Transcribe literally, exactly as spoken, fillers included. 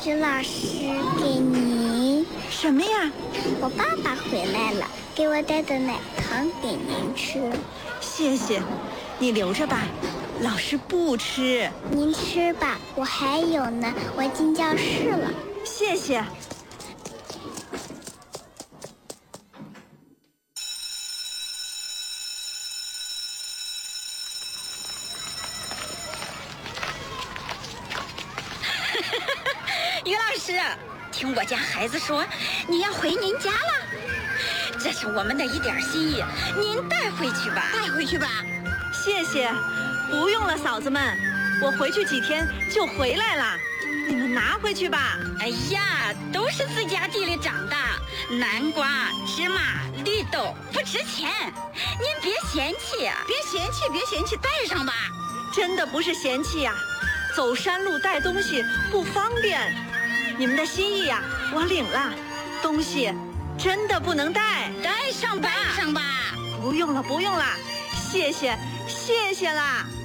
于老师，给您。 什么呀？ 我爸爸回来了，给我带的奶糖给您吃。 谢谢，你留着吧，老师不吃。 您吃吧，我还有呢，我进教室了。 谢谢。 于老师，听我家孩子说你要回您家了，这是我们的一点心意，您带回去吧。 带回去吧。 谢谢，不用了，嫂子们，我回去几天就回来了，你们拿回去吧。 哎呀，都是自家地里长的，南瓜、芝麻、绿豆不值钱，您别嫌弃呀、 别嫌弃，别嫌弃，带上吧。 真的不是嫌弃呀、走山路带东西不方便。你们的心意呀、我领了，东西真的不能带。 带上吧， 带上吧。 不用了，不用了，谢谢，谢谢啦。